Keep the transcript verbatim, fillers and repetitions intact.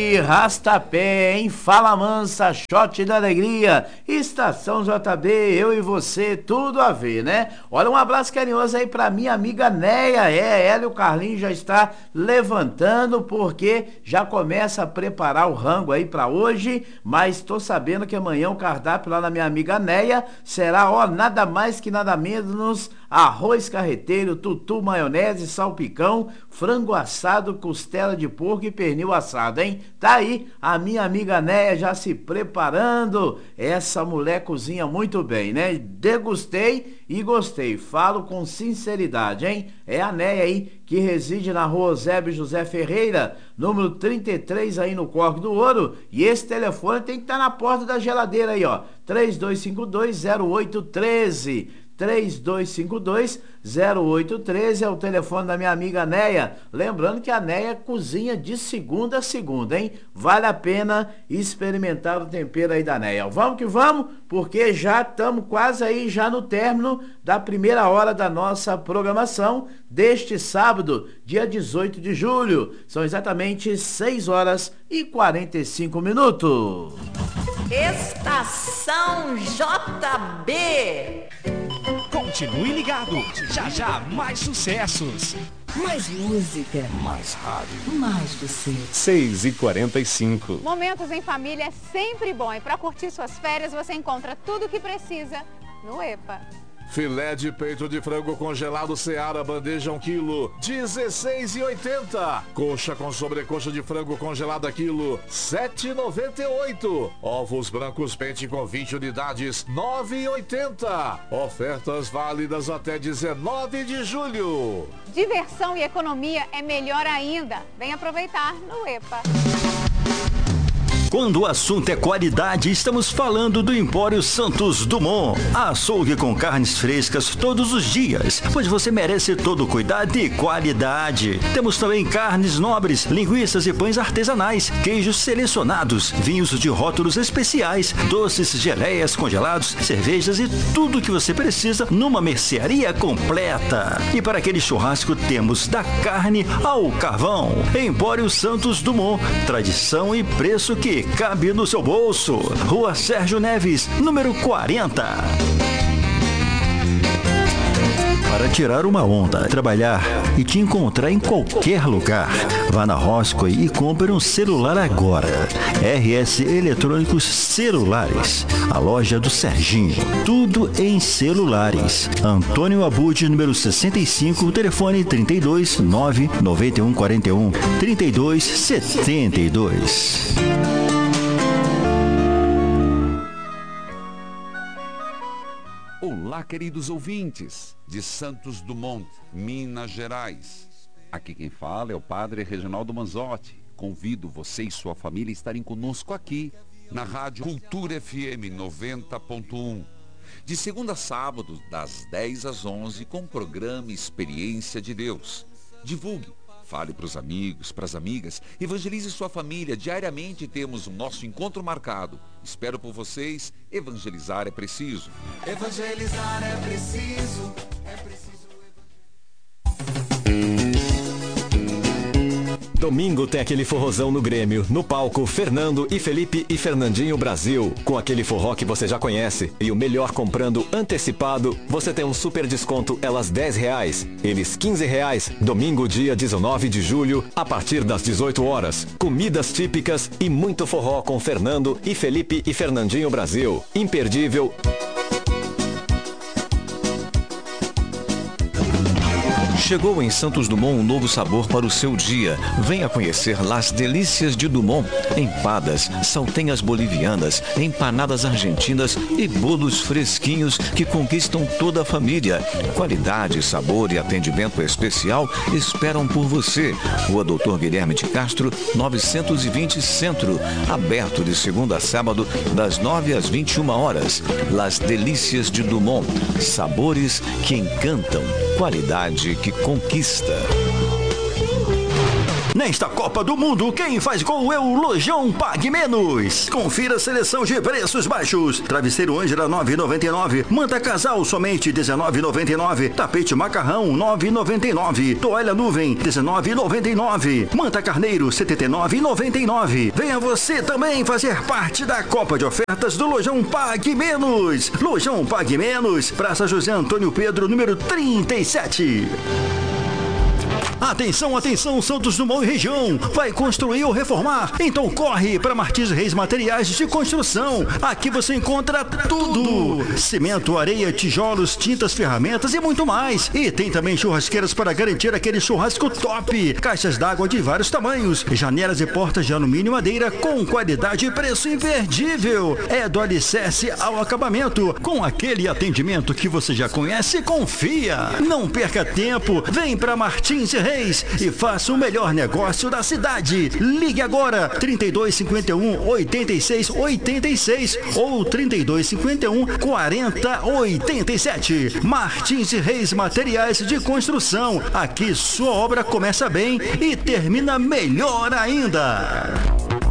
de Rastapé, em Fala Mansa, Shot da Alegria, Estação J B, eu e você, tudo a ver, né? Olha, um abraço carinhoso aí pra minha amiga Neia, é, ela e o Carlinhos já está levantando, porque já começa a preparar o rango aí pra hoje, mas tô sabendo que amanhã o cardápio lá na minha amiga Neia será, ó, nada mais que nada menos arroz carreteiro, tutu, maionese, salpicão, frango assado, costela de porco e pernil assado, hein? Tá aí a minha amiga Neia já se preparando. Essa mulher cozinha muito bem, né? Degustei e gostei, falo com sinceridade, hein? É a Neia aí que reside na rua Eusébio José Ferreira, número trinta e três, aí no Corque do Ouro, e esse telefone tem que estar na porta da geladeira aí, ó, três dois cinco dois, zero oito um três, três dois cinco dois, zero oito um três é o telefone da minha amiga Neia. Lembrando que a Neia cozinha de segunda a segunda, hein? Vale a pena experimentar o tempero aí da Neia. Vamos que vamos, porque já estamos quase aí, já no término da primeira hora da nossa programação deste sábado, dia dezoito de julho. São exatamente seis horas e quarenta e cinco minutos. Estação J B. Continue ligado, já já mais sucessos. Mais música. Mais rádio. Mais você. seis e quarenta e cinco. Momentos em família é sempre bom. E para curtir suas férias, você encontra tudo o que precisa no EPA. Filé de peito de frango congelado Seara, bandeja um quilo, dezesseis e oitenta. Coxa com sobrecoxa de frango congelada quilo, sete e noventa e oito. Ovos brancos pente com vinte unidades, nove e oitenta. Ofertas válidas até dezenove de julho. Diversão e economia é melhor ainda. Vem aproveitar no EPA. Quando o assunto é qualidade, estamos falando do Empório Santos Dumont. Açougue com carnes frescas todos os dias, pois você merece todo o cuidado e qualidade. Temos também carnes nobres, linguiças e pães artesanais, queijos selecionados, vinhos de rótulos especiais, doces, geleias, congelados, cervejas e tudo o que você precisa numa mercearia completa. E para aquele churrasco temos da carne ao carvão. Empório Santos Dumont, tradição e preço que cabe no seu bolso. Rua Sérgio Neves, número quarenta. Para tirar uma onda, trabalhar e te encontrar em qualquer lugar, vá na Roscoe e compre um celular agora. R S Eletrônicos Celulares, a loja do Serginho. Tudo em celulares. Antônio Abud, número sessenta e cinco, telefone trinta e dois, nove nove um quatro um, trinta e dois setenta e dois. Olá, queridos ouvintes de Santos Dumont, Minas Gerais. Aqui quem fala é o padre Reginaldo Manzotti. Convido você e sua família a estarem conosco aqui, na Rádio Cultura F M noventa ponto um. De segunda a sábado, das dez às onze, com o programa Experiência de Deus. Divulgue, fale para os amigos, para as amigas, evangelize sua família. Diariamente temos o nosso encontro marcado. Espero por vocês. Evangelizar é preciso. Evangelizar é preciso. É preciso. Domingo tem aquele forrozão no Grêmio. No palco, Fernando e Felipe e Fernandinho Brasil. Com aquele forró que você já conhece. E o melhor, comprando antecipado, você tem um super desconto, elas dez reais. Eles quinze reais. Domingo, dia dezenove de julho, a partir das dezoito horas. Comidas típicas e muito forró com Fernando e Felipe e Fernandinho Brasil. Imperdível. Chegou em Santos Dumont um novo sabor para o seu dia. Venha conhecer Las Delícias de Dumont. Empadas, saltenhas bolivianas, empanadas argentinas e bolos fresquinhos que conquistam toda a família. Qualidade, sabor e atendimento especial esperam por você. Rua Doutor Guilherme de Castro, novecentos e vinte Centro. Aberto de segunda a sábado, das nove às vinte e uma horas. Las Delícias de Dumont. Sabores que encantam. Qualidade que conquista. Nesta Copa do Mundo, quem faz gol é o Lojão Pague Menos. Confira a seleção de preços baixos. Travesseiro Ângela nove reais e noventa e nove centavos. Manta Casal somente dezenove reais e noventa e nove centavos. Tapete Macarrão nove reais e noventa e nove centavos. Toalha Nuvem dezenove reais e noventa e nove centavos. Manta Carneiro setenta e nove reais e noventa e nove centavos. Venha você também fazer parte da Copa de Ofertas do Lojão Pague Menos. Lojão Pague Menos, Praça José Antônio Pedro, número trinta e sete. Atenção, atenção, Santos Dumont e região. Vai construir ou reformar? Então corre para Martins Reis Materiais de Construção. Aqui você encontra tudo: cimento, areia, tijolos, tintas, ferramentas e muito mais. E tem também churrasqueiras para garantir aquele churrasco top. Caixas d'água de vários tamanhos. Janelas e portas de alumínio e madeira com qualidade e preço imperdível. É do alicerce ao acabamento, com aquele atendimento que você já conhece e confia. Não perca tempo. Vem para Martins Reis e faça o melhor negócio da cidade. Ligue agora trinta e dois, cinquenta e um, oitenta e seis, oitenta e seis ou trinta e dois, cinquenta e um, quarenta, oitenta e sete. Martins Reis Materiais de Construção. Aqui sua obra começa bem e termina melhor ainda.